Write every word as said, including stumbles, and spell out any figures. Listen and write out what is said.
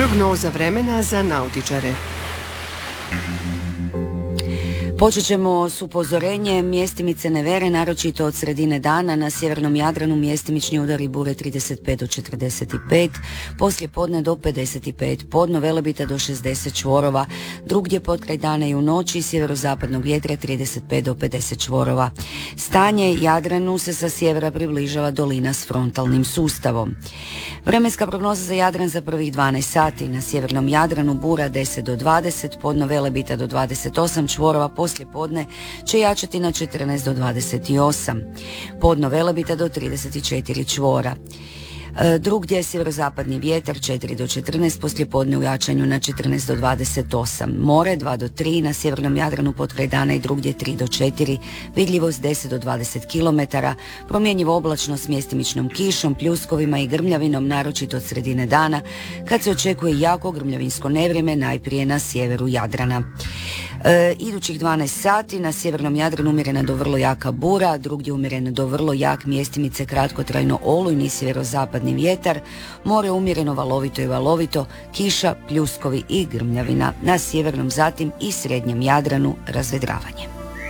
Prognoza vremena za nautičare. Počet ćemo s upozorenjem mjestimice nevere, naročito od sredine dana. Na sjevernom Jadranu mjestimični udari bure trideset pet do četrdeset pet, poslije podne do pedeset pet, podno Velebita do šezdeset čvorova, drugdje potkraj dana i u noći sjeverozapadnog vjetra trideset pet do pedeset čvorova. Stanje Jadranu se sa sjevera približava dolina s frontalnim sustavom. Vremenska prognoza za Jadran za prvih dvanaest sati. Na sjevernom Jadranu bura deset do dvadeset, podno Velebita do dvadeset osam čvorova, poslije podne će jačati na četrnaest do dvadeset osam. Podno Velebita do trideset četiri čvora. Drugdje je sjeverozapadni vjetar četiri do četrnaest, poslije podne u jačanju na četrnaest do dvadeset osam. More dva do tri, na sjevernom Jadranu potkraj dana i drugdje tri do četiri, vidljivost deset do dvadeset kilometara, promjenjivo oblačno s mjestimičnom kišom, pljuskovima i grmljavinom, naročito od sredine dana, kad se očekuje jako grmljavinsko nevrijeme, najprije na sjeveru Jadrana. E, idućih dvanaest sati na sjevernom Jadranu umjerena do vrlo jaka bura, drugdje umjerena do vrlo jak mjestimice kratkotrajno olujni sjeverozapadni vjetar, more umjereno valovito i valovito, kiša, pljuskovi i grmljavina. Na sjevernom zatim i srednjem Jadranu razvedravanje.